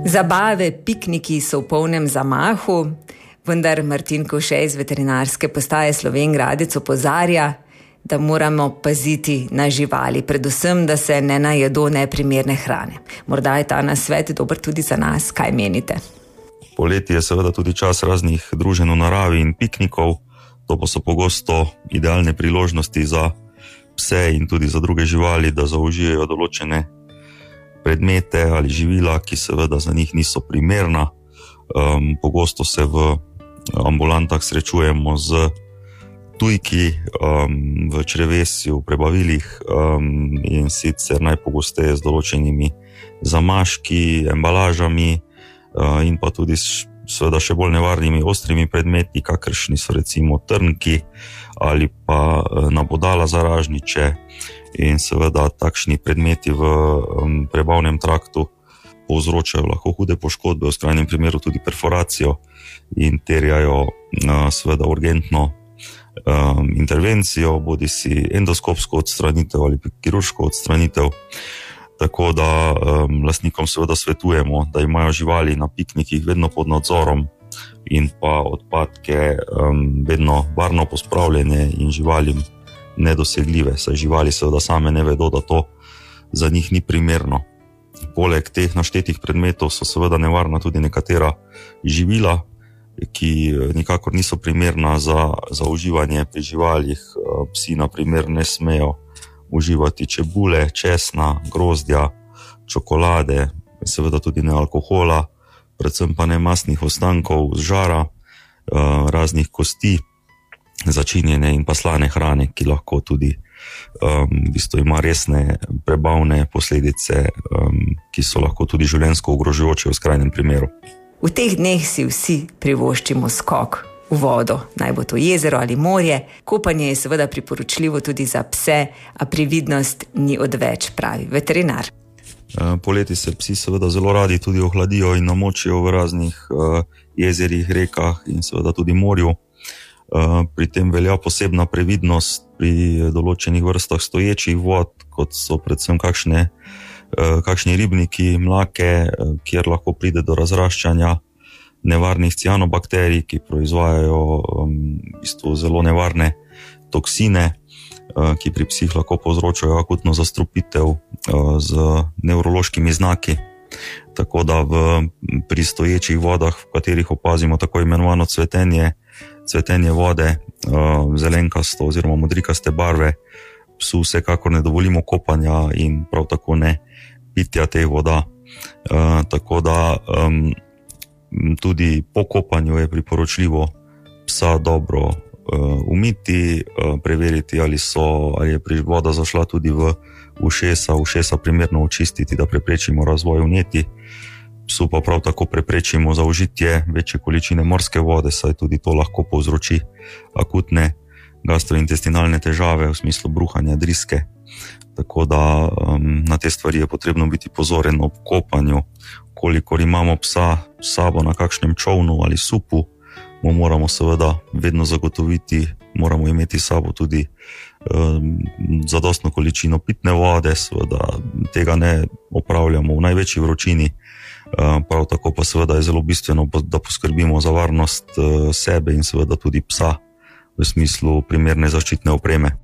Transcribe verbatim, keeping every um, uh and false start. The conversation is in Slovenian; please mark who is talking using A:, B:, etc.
A: Zabave, pikniki so v polnem zamahu, vendar Martin Kovše iz veterinarske postaje Slovenj Gradec opozarja, da moramo paziti na živali, predvsem, da se ne najedo neprimerne hrane. Morda je ta nasvet dober tudi za nas, kaj menite?
B: Poleti je seveda tudi čas raznih druženj v naravi in piknikov, to pa so pogosto idealne priložnosti za pse in tudi za druge živali, da zaužijejo določene predmete ali živila, ki seveda za njih niso primerna. Um, pogosto se v ambulantah srečujemo z tujki um, v črevesju, v prebavilih um, in sicer najpogosteje z določenimi zamaški, embalažami uh, in pa tudi seveda še bolj nevarnimi ostrimi predmeti, kakršni so recimo trnki ali pa nabodala za ražniče. In seveda takšni predmeti v um, prebavnem traktu povzročajo lahko hude poškodbe, v skrajnem primeru tudi perforacijo in terjajo uh, seveda urgentno um, intervencijo, bodi si endoskopsko odstranitev ali kirurško odstranitev. Tako da um, lastnikom seveda svetujemo, da imajo živali na piknikih vedno pod nadzorom in pa odpadke um, vedno varno pospravljene in živalim nedosegljive, saj živali seveda same ne vedo, da to za njih ni primerno. Poleg teh naštetih predmetov so seveda nevarna tudi nekatera živila, ki nikakor niso primerna za, za uživanje pri živalih. Psi na primer ne smejo uživati čebule, česna, grozdja, čokolade, seveda tudi ne alkohola, predvsem pa ne mastnih ostankov z žara, raznih kosti, začinjene in pa slane hrane, ki lahko tudi um, v bistvu ima resne prebavne posledice, um, ki so lahko tudi življenjsko ogrožujoče v skrajnem primeru.
A: V teh dneh si vsi privoščimo skok v vodo, naj bo to jezero ali morje. Kopanje je seveda priporočljivo tudi za pse, a previdnost ni odveč, pravi veterinar.
B: Poleti se psi seveda zelo radi tudi ohladijo in namočijo v raznih uh, jezerih, rekah in seveda tudi morju. Uh, pri tem velja posebna previdnost pri določenih vrstah stoječih vod, kot so predvsem kakšne, uh, kakšni ribniki, mlake, uh, kjer lahko pride do razraščanja nevarnih cianobakterij, ki proizvajajo um, v bistvu zelo nevarne toksine, uh, ki pri psih lahko povzročajo akutno zastrupitev uh, z nevrološkimi znaki. Tako da v, pri stoječih vodah, v katerih opazimo tako imenovano cvetenje, cvetenje vode, uh, zelenkasto oziroma modrikaste barve, psu vsekakor ne dovolimo kopanja in prav tako ne pitja teh voda. Uh, tako da um, tudi po kopanju je priporočljivo psa dobro uh, umiti, uh, preveriti, ali, so, ali je voda zašla tudi v ušesa, ušesa primerno očistiti, da preprečimo razvoj vnetij. Psu pa prav tako preprečimo zaužitje večje količine morske vode, saj tudi to lahko povzroči akutne gastrointestinalne težave v smislu bruhanja driske. Tako da um, na te stvari je potrebno biti pozoren ob kopanju. Kolikor imamo psa s sabo na kakšnem čovnu ali supu, mu moramo seveda vedno zagotoviti, moramo imeti s sabo tudi um, zadostno količino pitne vode, seveda tega ne opravljamo v največji vročini. Prav tako pa seveda je zelo bistveno, da poskrbimo za varnost sebe in seveda tudi psa v smislu primerne zaščitne opreme.